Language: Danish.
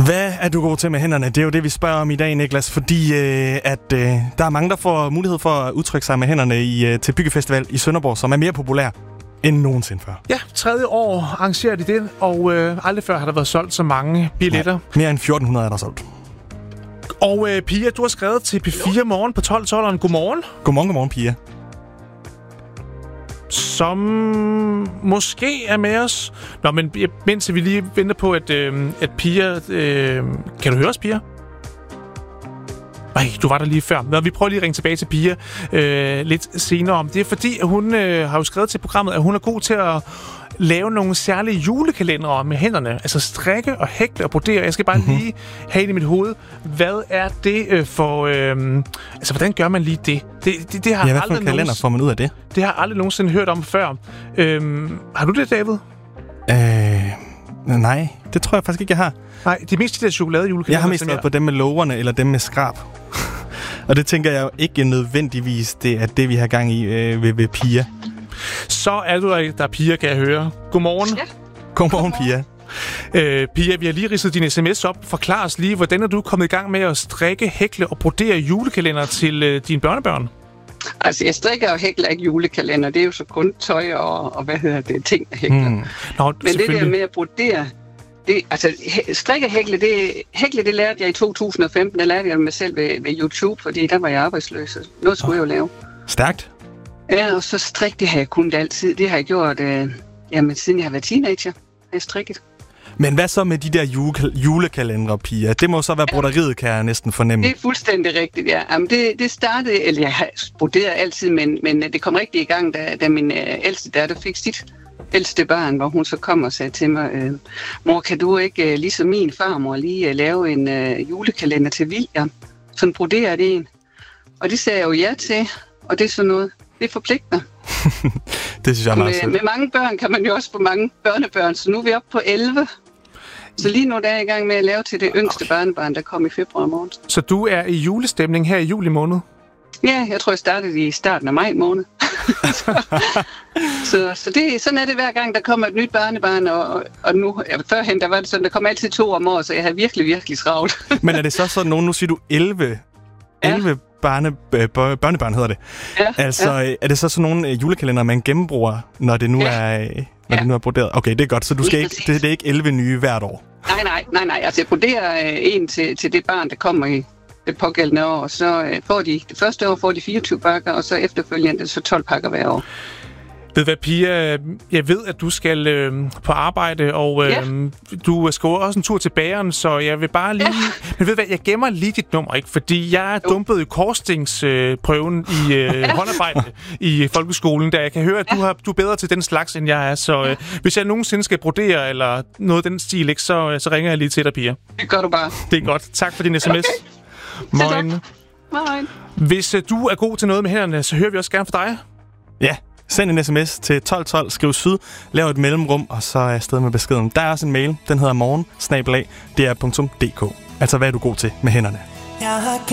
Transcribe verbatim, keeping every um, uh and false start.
Hvad er du god til med hænderne? Det er jo det, vi spørger om i dag, Niklas, fordi øh, at øh, der er mange, der får mulighed for at udtrykke sig med hænderne i, øh, til Byggefestival i Sønderborg, som er mere populær end nogensinde før. Ja, tredje år arrangerer de det, og øh, aldrig før har der været solgt så mange billetter. Ja, mere end fjorten hundrede er der solgt. Og øh, Pia, du har skrevet til P fire Morgen på tolv tolv. Godmorgen. Godmorgen, godmorgen, Pia. Som måske er med os. Nå, men mens vi lige venter på, at, øh, at Pia... Øh, kan du høre os, Pia? Nej, du var der lige før. Nå, vi prøver lige at ringe tilbage til Pia øh, lidt senere om. Det er fordi, at hun øh, har jo skrevet til programmet, at hun er god til at lave nogle særlige julekalendere med hænderne. Altså strikke og hækle og brodere. Jeg skal bare mm-hmm. lige have det i mit hoved. Hvad er det øh, for... Øh, altså, hvordan gør man lige det? Det, det, det har ja, hvad for en kalender nogens, får man ud af det? Det har jeg aldrig nogensinde hørt om før. Øh, har du det, David? Øh, nej, det tror jeg faktisk ikke, jeg har. Nej, det er mest de der chokoladejulekalender. Jeg har mest været jeg... på dem med lågerne eller dem med skrab. Og det tænker jeg jo ikke nødvendigvis, det er det, vi har gang i øh, ved, ved Pia. Så er du der, der Pia, kan jeg høre. Godmorgen. Ja. Godmorgen, Pia. Øh, Pia, vi har lige ridset din sms op. Forklar os lige, hvordan er du kommet i gang med at strikke, hækle og brodere julekalender til øh, dine børnebørn? Altså, jeg strikker og hækler ikke julekalender. Det er jo så kun tøj og, og hvad hedder det, ting, der hækler. Hmm. Nå, Men det der med at brodere, det, altså strikke og hækle, det, hækle, det lærte jeg i to tusind og femten. Der lærte jeg mig selv ved, ved YouTube, fordi der var jeg arbejdsløs. Noget skulle oh. jeg jo lave. Stærkt. Ja, og så strik, det har jeg kunnet altid. Det har jeg gjort, øh, jamen, siden jeg har været teenager. Jeg har strikket. Men hvad så med de der jule- julekalendere, Pia? Det må så være broderiet, kan jeg næsten fornemme. Det er fuldstændig rigtigt, ja. Jamen, det, det startede, eller jeg har broderet altid, men, men det kom rigtig i gang, da, da min øh, ældste datter fik sit ældste barn, hvor hun så kom og sagde til mig, øh, mor, kan du ikke, øh, ligesom min farmor, lige øh, lave en øh, julekalender til William? Sådan broderer det en. Og det sagde jeg jo ja til, og det er sådan noget, det forpligter. Det synes jeg er meget med, med mange børn kan man jo også få mange børnebørn, så nu er vi oppe på elleve. Så lige nu der er jeg i gang med at lave til det yngste okay. barnebarn, der kom i februar måned. Så du er i julestemning her i juli måned? Ja, jeg tror, jeg startede i starten af maj måned. så så, så det, sådan er det hver gang, der kommer et nyt barnebarn, og, og nu, ja, førhen der var det sådan, der kom altid to om året, så jeg havde virkelig, virkelig travlt. Men er det så sådan nogen, nu siger du elleve, elleve ja. barne, øh, børnebørn hedder det. Ja, altså, ja. Er det så sådan nogle øh, julekalender, man gennembruger, når det nu ja. er... Øh, Når ja. det nu er broderet. Okay, det er godt. Så du skal ikke, det, det er ikke elleve nye hvert år? Nej, nej, nej, nej. Altså, jeg broderer øh, en til, til det barn, der kommer i det pågældende år. Og så øh, får de, det første år får de fireogtyve pakker, og så efterfølgende så tolv pakker hver år. Ved hvad, Pia? Jeg ved, at du skal øh, på arbejde, og øh, ja. du skal også en tur til bageren, så jeg vil bare lige... Ja. Men ved hvad, jeg gemmer lige dit nummer, ikke? Fordi jeg er dumpet i korstingsprøven øh, i øh, håndarbejde i folkeskolen, der jeg kan høre, at du, har, du er bedre til den slags, end jeg er. Så øh, hvis jeg nogensinde skal brodere eller noget af den stil, ikke, så, så ringer jeg lige til dig, Pia. Det gør du bare. Det er godt. Tak for din sms. Okay. Moin. Moin. Hvis øh, du er god til noget med hænderne, så hører vi også gerne fra dig. Ja. Send en sms til tolv tolv, skriv syd, lav et mellemrum, og så er jeg afsted med beskeden. Der er også en mail, den hedder morgen snabel-a d r punktum d k. Altså, hvad er du god til med hænderne?